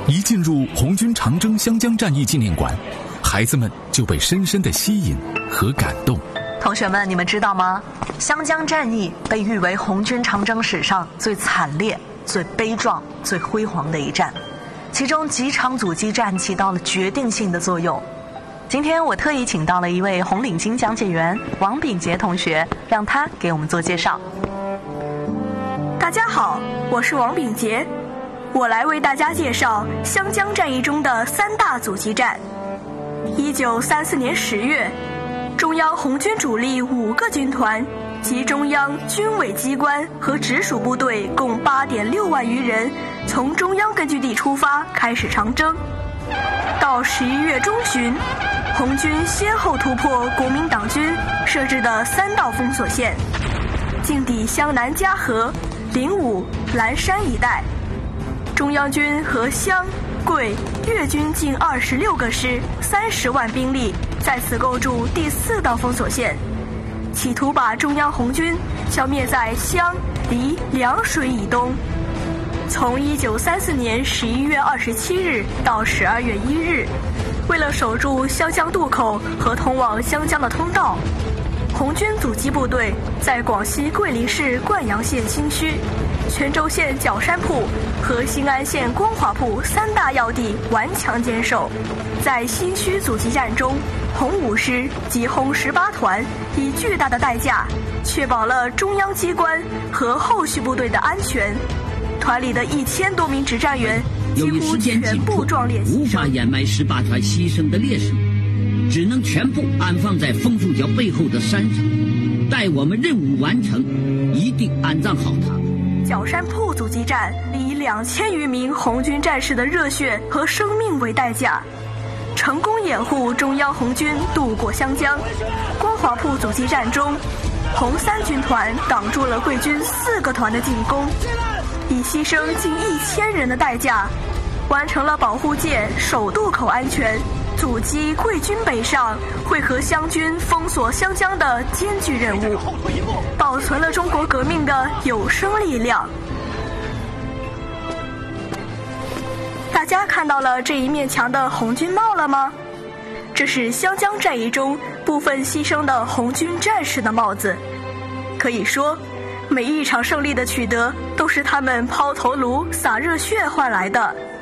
一进入红军长征湘江战役纪念馆，孩子们就被深深的吸引和感动。 同学们，你们知道吗？湘江战役被誉为红军长征史上最惨烈、最悲壮、最辉煌的一战，其中几场阻击战起到了决定性的作用。今天我特意请到了一位红领巾讲解员王炳杰同学，让他给我们做介绍。 大家好，我是王炳杰，我来为大家介绍湘江战役中的3大阻击战。1934年10月，中央红军主力5个军团及中央军委机关和直属部队共8.6万余人，从中央根据地出发，开始长征。到11月中旬，红军先后突破国民党军设置的3道封锁线，进抵湘南嘉禾、灵武、蓝山一带。中央军和湘、桂、粤军近26个师，30万兵力在此构筑第4道封锁线，企图把中央红军消灭在湘、黎两水以东。从1934年11月27日到12月1日，为了守住湘江渡口和通往湘江的通道，红军阻击部队在广西桂林市灌阳县新区、泉州县角山铺和新安县光华铺3大要地顽强坚守。在新区阻击战中，红5师及红18团以巨大的代价确保了中央机关和后续部队的安全。团里的1000多名指战员几乎全部壮烈牺牲， 无法掩埋18团牺牲的烈士，只能全部安放在枫树角背后的山上，待我们任务完成，一定安葬好他。 角山铺阻击战以2000余名红军战士的热血和生命为代价，成功掩护中央红军渡过湘江。光华铺阻击战中，红3军团挡住了桂军4个团的进攻，以牺牲近1000人的代价，完成了保护界守渡口安全、阻击桂军北上、会合湘军封锁湘江的艰巨任务，保存了中国革命的有生力量。大家看到了这一面墙的红军帽了吗？这是湘江战役中部分牺牲的红军战士的帽子。可以说，每一场胜利的取得都是他们抛头颅洒热血换来的。